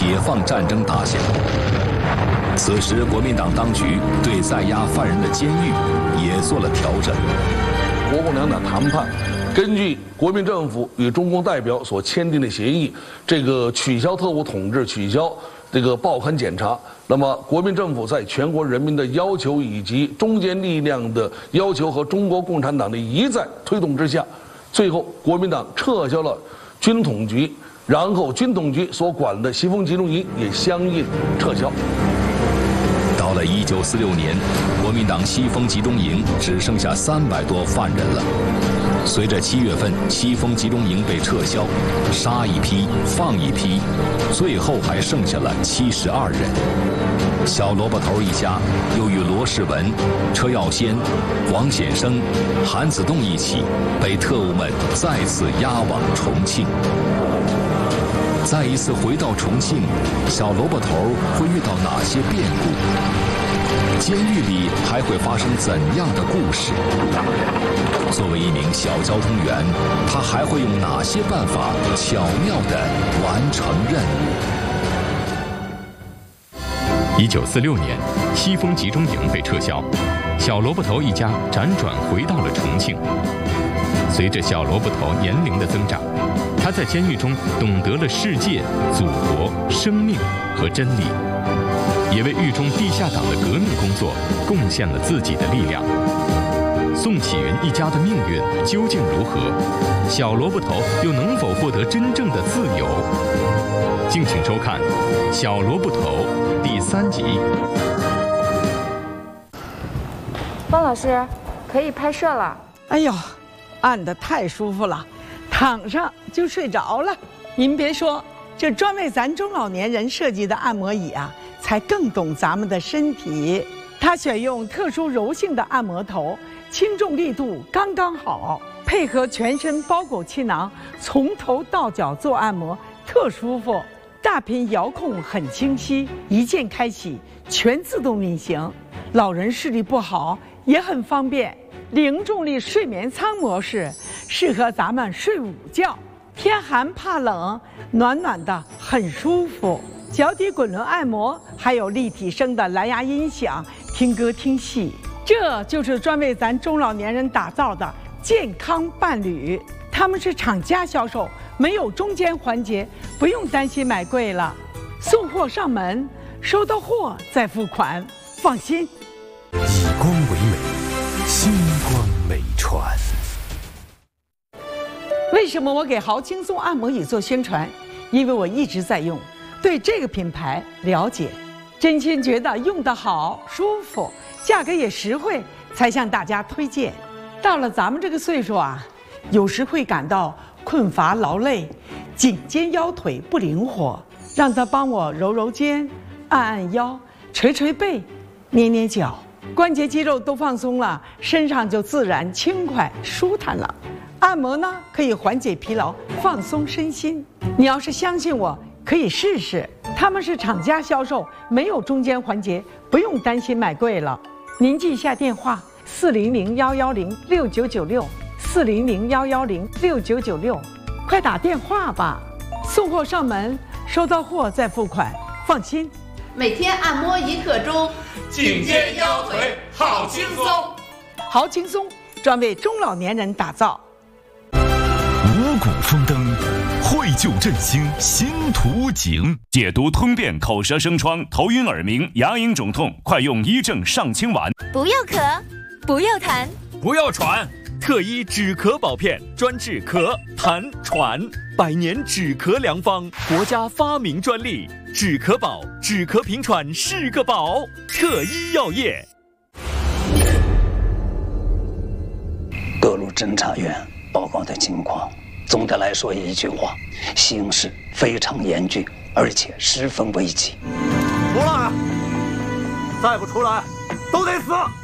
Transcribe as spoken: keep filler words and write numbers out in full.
解放战争打响。此时，国民党当局对在押犯人的监狱也做了调整。 国共两党谈判，根据国民政府与中共代表所签订的协议，这个取消特务统治，取消这个报刊检查。那么，国民政府在全国人民的要求以及中坚力量的要求和中国共产党的一再推动之下，最后国民党撤销了军统局，然后军统局所管的西风集中营也相应撤销。 到了一九四六年，国民党西风集中营只剩下三百多犯人了。随着七月份西风集中营被撤销，杀一批放一批，最后还剩下了七十二人。小萝卜头一家又与罗世文、车耀先、王显生、韩子栋一起被特务们再次押往重庆。再一次回到重庆，小萝卜头会遇到哪些变故？监狱里还会发生怎样的故事？作为一名小交通员，他还会用哪些办法巧妙地完成任务？一九四六年，西风集中营被撤销，小萝卜头一家辗转回到了重庆。随着小萝卜头年龄的增长，他在监狱中懂得了世界、祖国、生命和真理，也为狱中地下党的革命工作贡献了自己的力量。宋启云一家的命运究竟如何？小萝卜头又能否获得真正的自由？敬请收看《小萝卜头》第三集。 方老师，可以拍摄了。 哎呦，按得太舒服了，躺上就睡着了。您别说，这专为咱中老年人设计的按摩椅啊，才更懂咱们的身体。它选用特殊柔性的按摩头，轻重力度刚刚好，配合全身包裹气囊，从头到脚做按摩，特舒服。大屏遥控很清晰，一键开启，全自动运行。老人视力不好也很方便。零重力睡眠舱模式，适合咱们睡午觉，天寒怕冷，暖暖的很舒服。脚底滚轮按摩，还有立体声的蓝牙音响，听歌听戏。这就是专为咱中老年人打造的健康伴侣。他们是厂家销售，没有中间环节，不用担心买贵了。送货上门，收到货再付款，放心。 以光为美，星光美传。 为什么我给豪轻松按摩椅做宣传？因为我一直在用，对这个品牌了解，真心觉得用得好、舒服，价格也实惠，才向大家推荐。到了咱们这个岁数啊，有时会感到困乏劳累，颈肩腰腿不灵活，让他帮我揉揉肩，按按腰，捶捶背，捏捏脚，关节肌肉都放松了，身上就自然轻快舒坦了。按摩呢，可以缓解疲劳，放松身心。你要是相信我，可以试试。他们是厂家销售，没有中间环节，不用担心买贵了。您记一下电话：四零零幺幺零六九九六，四零零幺幺零六九九六，快打电话吧。送货上门，收到货再付款，放心。 每天按摩一刻钟， 颈肩腰腿好轻松。 好轻松，专为中老年人打造。 五谷丰登，绘就振兴新图景。 解毒通便口舌生疮、头晕耳鸣、牙龈肿痛，快用医正上清丸。 不要咳，不要痰， 不要喘。特医止咳宝片，专治咳、痰、喘，百年止咳良方，国家发明专利。止咳宝，止咳平喘是个宝。特医药业。 各路侦查员报告的情况，总的来说一句话，形势非常严峻，而且十分危急。 出来！再不出来，都得死！